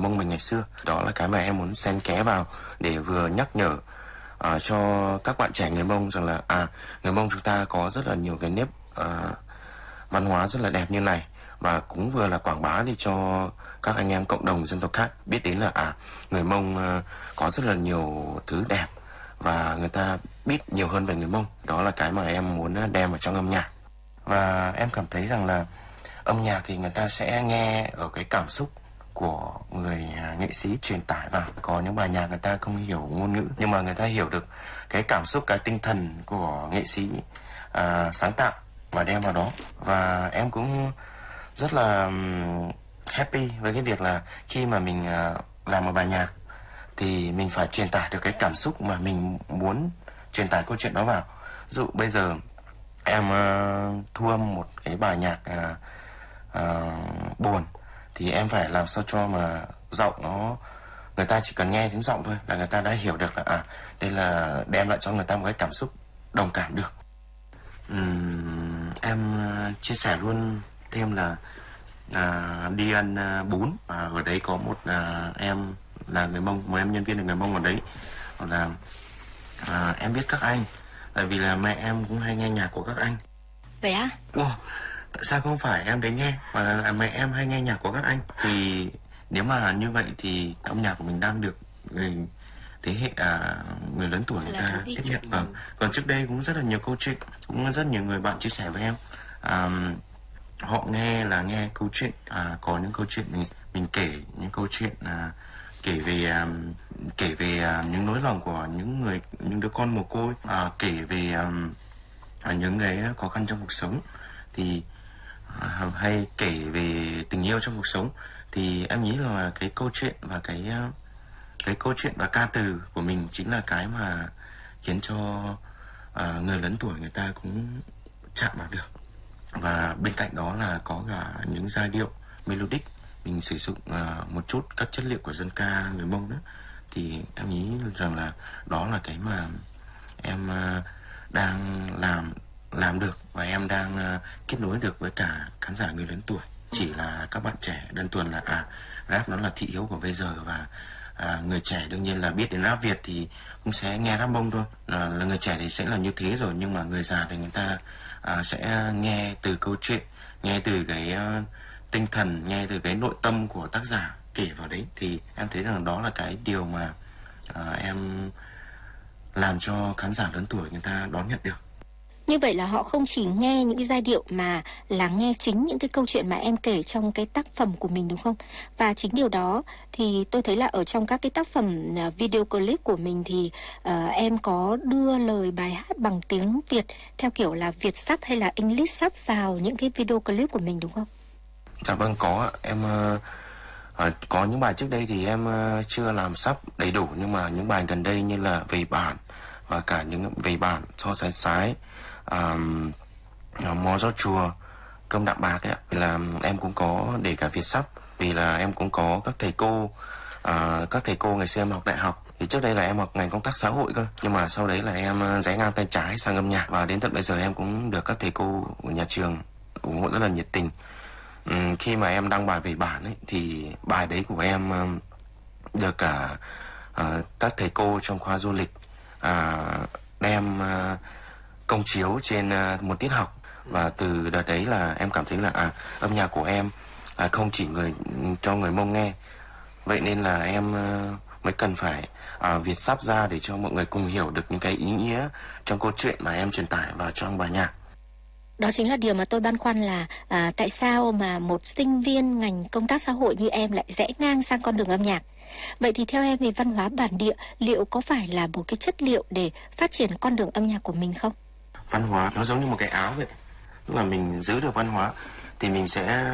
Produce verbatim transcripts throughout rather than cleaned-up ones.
Mông mình ngày xưa. Đó là cái mà em muốn xen kẽ vào để vừa nhắc nhở uh, cho các bạn trẻ người Mông rằng là à người Mông chúng ta có rất là nhiều cái nếp uh, văn hóa rất là đẹp như này, và cũng vừa là quảng bá đi cho các anh em cộng đồng dân tộc khác biết đến là à người Mông uh, có rất là nhiều thứ đẹp và người ta biết nhiều hơn về người Mông. Đó là cái mà em muốn đem vào trong âm nhạc. Và em cảm thấy rằng là âm nhạc thì người ta sẽ nghe ở cái cảm xúc của người nghệ sĩ truyền tải vào. Có những bài nhạc người ta không hiểu ngôn ngữ, nhưng mà người ta hiểu được cái cảm xúc, cái tinh thần của nghệ sĩ à, sáng tạo và đem vào đó. Và em cũng rất là happy với cái việc là khi mà mình à, làm một bài nhạc thì mình phải truyền tải được cái cảm xúc mà mình muốn truyền tải câu chuyện đó vào. Ví dụ bây giờ em uh, thu âm một cái bài nhạc uh, uh, buồn thì em phải làm sao cho mà giọng nó, người ta chỉ cần nghe tiếng giọng thôi là người ta đã hiểu được là à đây là đem lại cho người ta một cái cảm xúc đồng cảm được. uhm, Em uh, chia sẻ luôn thêm là uh, đi ăn uh, bún, và ở đấy có một uh, em là người Mông, một em nhân viên là người Mông ở đấy, là uh, em biết các anh tại vì là mẹ em cũng hay nghe nhạc của các anh. Vậy á? Wow, tại sao không phải em đến nghe mà là mẹ em hay nghe nhạc của các anh? Thì nếu mà như vậy thì âm nhạc của mình đang được người thế hệ à, người lớn tuổi người ta tiếp nhận. Vâng. Còn trước đây cũng rất là nhiều câu chuyện, cũng rất nhiều người bạn chia sẻ với em. À, họ nghe là nghe câu chuyện, à, có những câu chuyện mình mình kể những câu chuyện à, kể về um, kể về uh, những nỗi lòng của những người, những đứa con mồ côi, uh, kể về um, uh, những cái khó khăn trong cuộc sống, thì uh, hay kể về tình yêu trong cuộc sống. Thì em nghĩ là cái câu chuyện và cái uh, cái câu chuyện và ca từ của mình chính là cái mà khiến cho uh, người lớn tuổi người ta cũng chạm vào được. Và bên cạnh đó là có cả những giai điệu melodic, mình sử dụng uh, một chút các chất liệu của dân ca người Mông đó. Thì em nghĩ rằng là đó là cái mà em uh, đang làm làm được, và em đang uh, kết nối được với cả khán giả người lớn tuổi. Chỉ là các bạn trẻ đơn thuần là à rap nó là thị hiếu của bây giờ, và à, người trẻ đương nhiên là biết đến rap Việt thì cũng sẽ nghe rap Mông thôi. À, là người trẻ thì sẽ là như thế rồi, nhưng mà người già thì người ta à, sẽ nghe từ câu chuyện, nghe từ cái uh, tinh thần, nghe từ cái nội tâm của tác giả kể vào đấy. Thì em thấy rằng đó là cái điều mà uh, em làm cho khán giả lớn tuổi người ta đón nhận được. Như vậy là họ không chỉ nghe những cái giai điệu mà là nghe chính những cái câu chuyện mà em kể trong cái tác phẩm của mình, đúng không? Và chính điều đó thì tôi thấy là ở trong các cái tác phẩm video clip của mình thì uh, em có đưa lời bài hát bằng tiếng Việt theo kiểu là Việt sub hay là English sub vào những cái video clip của mình, đúng không? Dạ vâng, có. Em uh, uh, có những bài trước đây thì em uh, chưa làm sub đầy đủ, nhưng mà những bài gần đây như là Về Bản và cả những Về Bản, So Sánh Sái, Um, Mò Gió Chùa, Cơm Đạm Bạc ấy, là em cũng có để cả Việt sub. Vì là em cũng có các thầy cô, uh, các thầy cô ngày xưa em học đại học, thì trước đây là em học ngành công tác xã hội cơ, nhưng mà sau đấy là em rẽ ngang tay trái sang âm nhạc, và đến tận bây giờ em cũng được các thầy cô của nhà trường ủng hộ rất là nhiệt tình. um, Khi mà em đăng bài Về Bản ấy, thì bài đấy của em um, được cả uh, các thầy cô trong khoa du lịch uh, đem uh, công chiếu trên uh, một tiết học. Và từ đợt đấy là em cảm thấy là à, âm nhạc của em à, không chỉ người cho người Mông nghe. Vậy nên là em uh, mới cần phải uh, Việt sub ra để cho mọi người cùng hiểu được những cái ý nghĩa trong câu chuyện mà em truyền tải vào trong bài nhạc. Đó chính là điều mà tôi băn khoăn là à, tại sao mà một sinh viên ngành công tác xã hội như em lại rẽ ngang sang con đường âm nhạc. Vậy thì theo em về văn hóa bản địa, liệu có phải là một cái chất liệu để phát triển con đường âm nhạc của mình không? Văn hóa nó giống như một cái áo vậy. Tức là mình giữ được văn hóa thì mình sẽ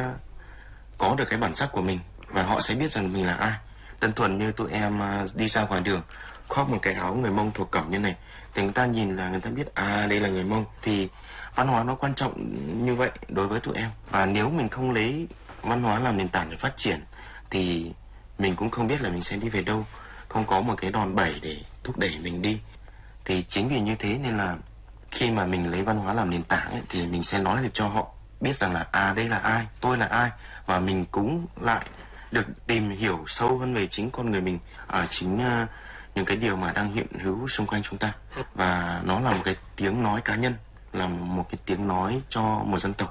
có được cái bản sắc của mình, và họ sẽ biết rằng mình là ai. Đơn thuần như tụi em đi ra ngoài đường khoác một cái áo người Mông thổ cẩm như này thì người ta nhìn là người ta biết à đây là người Mông. Thì văn hóa nó quan trọng như vậy đối với tụi em. Và nếu mình không lấy văn hóa làm nền tảng để phát triển thì mình cũng không biết là mình sẽ đi về đâu, không có một cái đòn bẩy để thúc đẩy mình đi. Thì chính vì như thế nên là khi mà mình lấy văn hóa làm nền tảng ấy, thì mình sẽ nói được cho họ biết rằng là à đây là ai, tôi là ai, và mình cũng lại được tìm hiểu sâu hơn về chính con người mình, ở chính uh, những cái điều mà đang hiện hữu xung quanh chúng ta. Và nó là một cái tiếng nói cá nhân, là một cái tiếng nói cho một dân tộc.